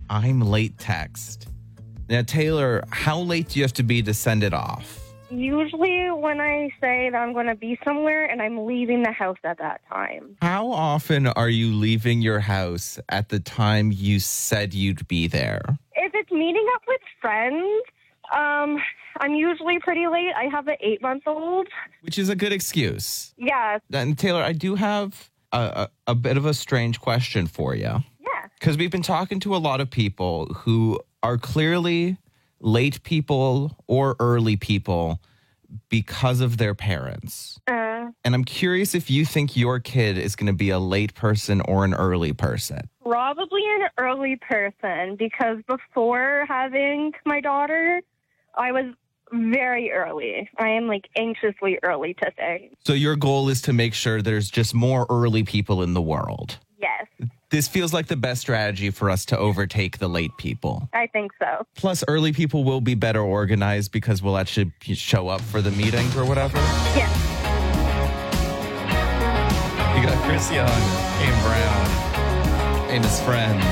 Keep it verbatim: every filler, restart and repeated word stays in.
I'm late text. Now, Taylor, how late do you have to be to send it off? Usually when I say that I'm going to be somewhere and I'm leaving the house at that time. How often are you leaving your house at the time you said you'd be there? If it's meeting up with friends, um, I'm usually pretty late. I have an eight-month-old. Which is a good excuse. Yeah. And Taylor, I do have a, a, a bit of a strange question for you. Yeah. Because we've been talking to a lot of people who are clearly late people or early people because of their parents. Uh, and I'm curious if you think your kid is going to be a late person or an early person. probably an early person because before having my daughter, I was very early. I am like anxiously early to things. So your goal is to make sure there's just more early people in the world. Yes, This feels like the best strategy for us to overtake the late people. I think so. Plus, early people will be better organized because we'll actually show up for the meetings or whatever. Yes. You got Chris Young, Kane Brown, and his friends